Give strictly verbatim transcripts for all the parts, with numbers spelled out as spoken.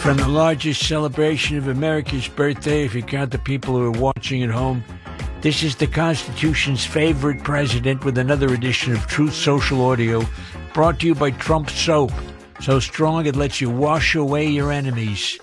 From the largest celebration of America's birthday, if you count the people who are watching at home, this is the Constitution's favorite president with another edition of Truth Social Audio, brought to you by Trump Soap, so strong it lets you wash away your enemies.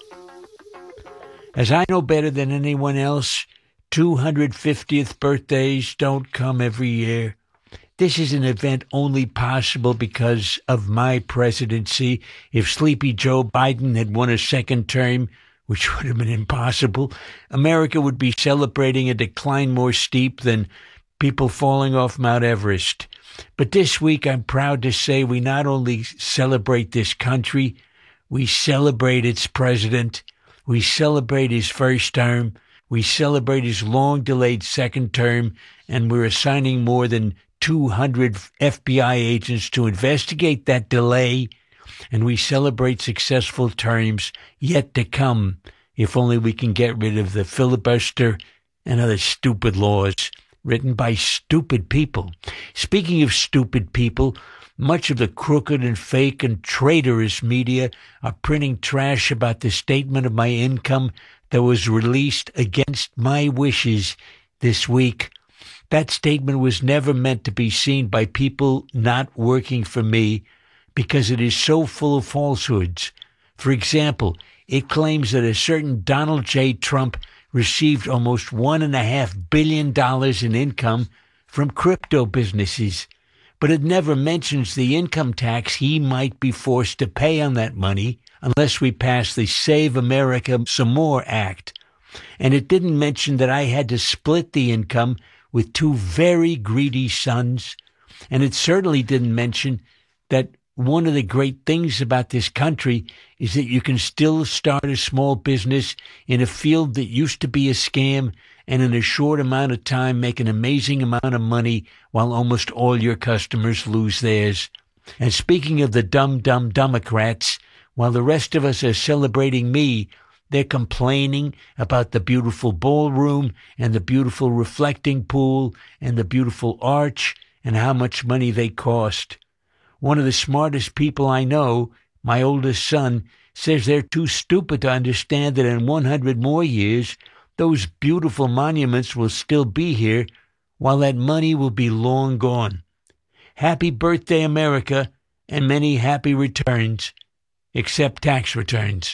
As I know better than anyone else, two hundred fiftieth birthdays don't come every year. This is an event only possible because of my presidency. If Sleepy Joe Biden had won a second term, which would have been impossible, America would be celebrating a decline more steep than people falling off Mount Everest. But this week, I'm proud to say we not only celebrate this country, we celebrate its president, we celebrate his first term, we celebrate his long-delayed second term, and we're assigning more than two hundred F B I agents to investigate that delay, and we celebrate successful terms yet to come, if only we can get rid of the filibuster and other stupid laws written by stupid people. Speaking of stupid people, much of the crooked and fake and traitorous media are printing trash about the statement of my income that was released against my wishes this week. That statement was never meant to be seen by people not working for me because it is so full of falsehoods. For example, it claims that a certain Donald J. Trump received almost one and a half billion dollars in income from crypto businesses, but it never mentions the income tax he might be forced to pay on that money unless we pass the Save America Some More Act. And it didn't mention that I had to split the income with two very greedy sons, and it certainly didn't mention that one of the great things about this country is that you can still start a small business in a field that used to be a scam and in a short amount of time make an amazing amount of money while almost all your customers lose theirs. And speaking of the dumb, dumb Democrats, while the rest of us are celebrating me, they're complaining about the beautiful ballroom and the beautiful reflecting pool and the beautiful arch and how much money they cost. One of the smartest people I know, my oldest son, says they're too stupid to understand that in one hundred more years, those beautiful monuments will still be here while that money will be long gone. Happy birthday, America, and many happy returns, except tax returns.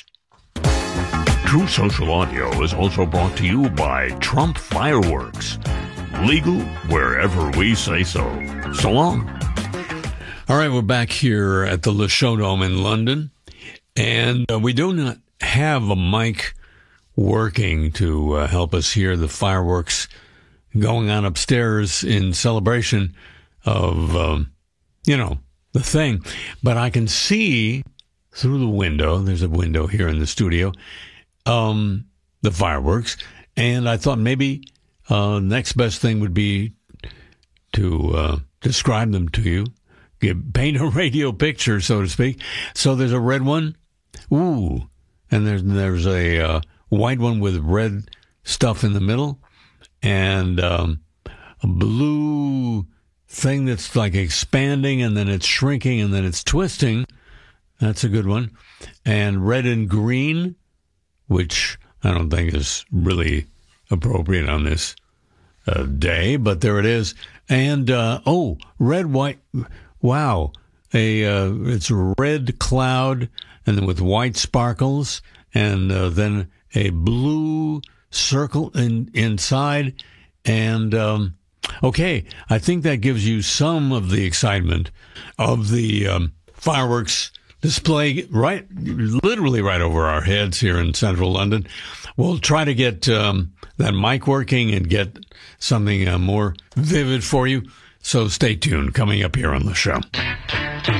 True Social Audio is also brought to you by Trump Fireworks. Legal wherever we say so. So long. All right, we're back here at the Le Show Dome in London, and uh, we do not have a mic working to uh, help us hear the fireworks going on upstairs in celebration of, um, you know, the thing. But I can see through the window, there's a window here in the studio, um, the fireworks, and I thought maybe uh, next best thing would be to uh, describe them to you. Give, paint a radio picture, so to speak. So there's a red one, ooh, and there's there's a uh, white one with red stuff in the middle, and um, a blue thing that's like expanding, and then it's shrinking, and then it's twisting. That's a good one. And red and green, which I don't think is really appropriate on this uh, day, but there it is. And, uh, oh, red, white... Wow, a uh, it's a red cloud, and then with white sparkles, and uh, then a blue circle in, inside. And um, okay, I think that gives you some of the excitement of the um, fireworks display right, literally right over our heads here in central London. We'll try to get um, that mic working and get something uh, more vivid for you. So stay tuned. Coming up here on the show.